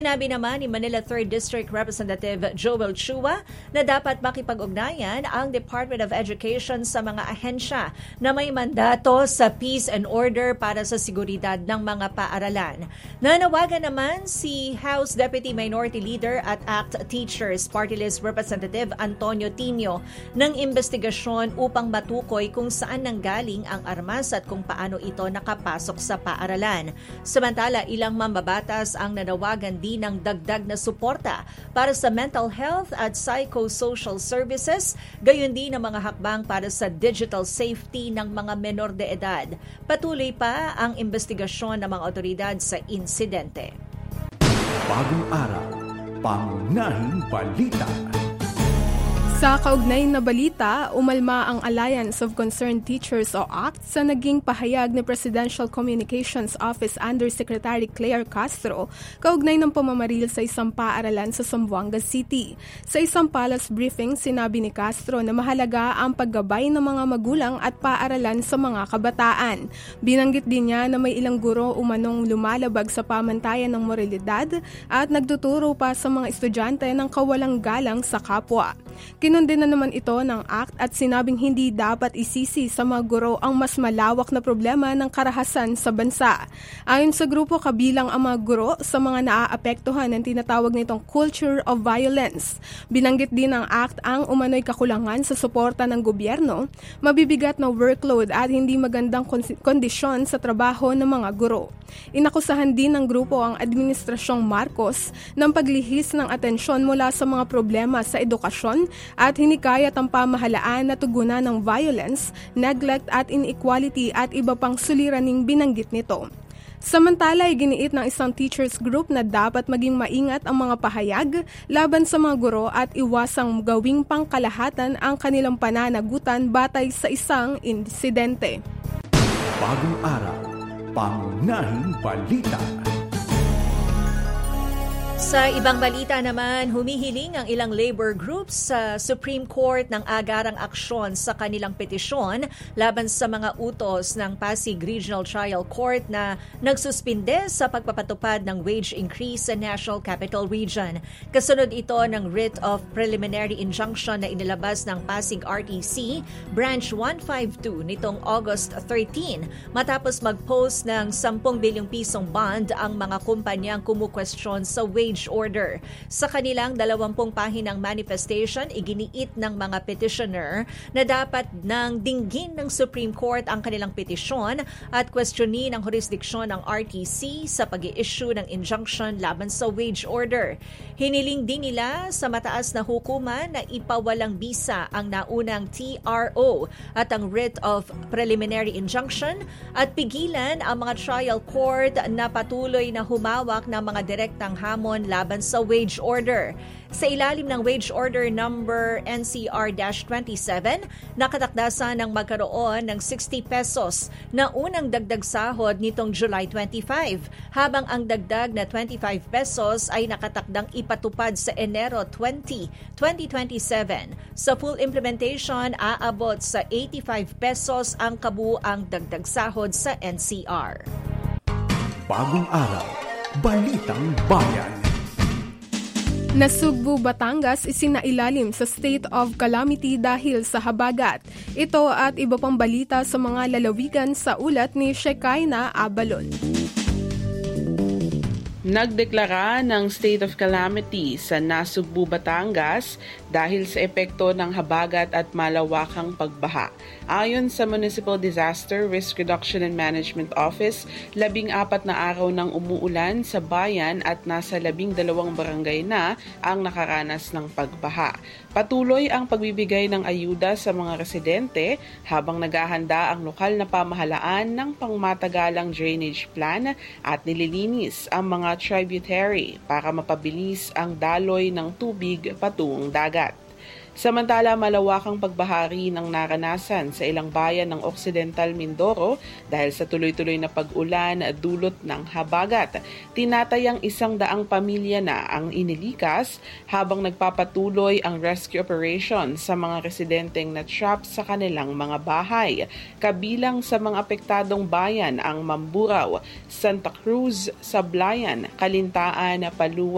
Sinabi naman ni Manila 3rd District Representative Joel Chua na dapat makipag-ugnayan ang Department of Education sa mga ahensya na may mandato sa peace and order para sa seguridad ng mga paaralan. Nanawagan naman si House Deputy Minority Leader at ACT Teachers Party List Representative Antonio Tino ng investigasyon upang matukoy kung saan nanggaling ang armas at kung paano ito nakapasok sa paaralan. Samantala, ilang mambabatas ang nanawagan din ng dagdag na suporta para sa mental health at psychosocial services, gayon din ang mga hakbang para sa digital safety ng mga menor de edad. Patuloy pa ang investigasyon ng mga otoridad sa insidente. Bagong araw, pangunahing balita. Sa kaugnay na balita, umalma ang Alliance of Concerned Teachers o ACT sa naging pahayag ni Presidential Communications Office Undersecretary Claire Castro kaugnay ng pamamaril sa isang paaralan sa Zamboanga City. Sa isang palace briefing, sinabi ni Castro na mahalaga ang paggabay ng mga magulang at paaralan sa mga kabataan. Binanggit din niya na may ilang guro umanong lumalabag sa pamantayan ng moralidad at nagtuturo pa sa mga estudyante ng kawalang galang sa kapwa. Kinundin na naman ito ng ACT at sinabing hindi dapat isisi sa mga guro ang mas malawak na problema ng karahasan sa bansa. Ayon sa grupo, kabilang ang mga guro sa mga naaapektuhan ng tinatawag nitong culture of violence. Binanggit din ng ACT ang umano'y kakulangan sa suporta ng gobyerno, mabibigat na workload at hindi magandang kondisyon sa trabaho ng mga guro. Inakusahan din ng grupo ang Administrasyong Marcos ng paglihis ng atensyon mula sa mga problema sa edukasyon at hinikayat ang pamahalaan na tugunan ng violence, neglect at inequality at iba pang suliraning binanggit nito. Samantala, iginiit ng isang teachers group na dapat maging maingat ang mga pahayag laban sa mga guro at iwasang gawing pangkalahatan ang kanilang pananagutan batay sa isang insidente. Bagong araw, pangunahing balita. Sa ibang balita naman, humihiling ang ilang labor groups sa Supreme Court ng agarang aksyon sa kanilang petisyon laban sa mga utos ng Pasig Regional Trial Court na nagsuspinde sa pagpapatupad ng wage increase sa National Capital Region. Kasunod ito ng writ of preliminary injunction na inilabas ng Pasig RTC Branch 152 nitong August 13 matapos mag-post ng 10 bilyong pisong bond ang mga kumpanyang kumukwestiyon sa wage order. Sa kanilang 20 pahinang manifestation, iginiit ng mga petitioner na dapat nang dinggin ng Supreme Court ang kanilang petisyon at questionin ang jurisdiksyon ng RTC sa pag-i-issue ng injunction laban sa wage order. Hiniling din nila sa mataas na hukuman na ipawalang bisa ang naunang TRO at ang writ of preliminary injunction at pigilan ang mga trial court na patuloy na humawak ng mga direktang hamon laban sa wage order. Sa ilalim ng Wage Order number NCR-27, nakatakdasan ng magkaroon ng 60 pesos na unang dagdag sahod nitong July 25, habang ang dagdag na 25 pesos ay nakatakdang ipatupad sa Enero 20, 2027. Sa full implementation, aabot sa 85 pesos ang kabuuang dagdag sahod sa NCR. Bagong araw, Balitang Bayan. Nasugbu, Batangas isinailalim sa state of calamity dahil sa habagat. Ito at iba pang balita sa mga lalawigan sa ulat ni Shekinah Abalon. Nagdeklara ng state of calamity sa Nasugbu, Batangas dahil sa epekto ng habagat at malawakang pagbaha. Ayon sa Municipal Disaster Risk Reduction and Management Office, 14 na araw nang umuulan sa bayan at nasa 12 barangay na ang nakaranas ng pagbaha. Patuloy ang pagbibigay ng ayuda sa mga residente habang naghahanda ang lokal na pamahalaan ng pangmatagalang drainage plan at nililinis ang mga tributary para mapabilis ang daloy ng tubig patungong dagat. Samantala, malawakang pagbahari ng naranasan sa ilang bayan ng Occidental Mindoro dahil sa tuloy-tuloy na pag-ulan dulot ng habagat. Tinatayang 100 pamilya na ang inilikas habang nagpapatuloy ang rescue operation sa mga residenteng na-trap sa kanilang mga bahay. Kabilang sa mga apektadong bayan ang Mamburao, Santa Cruz, Sablayan, Kalintaan, Paluan,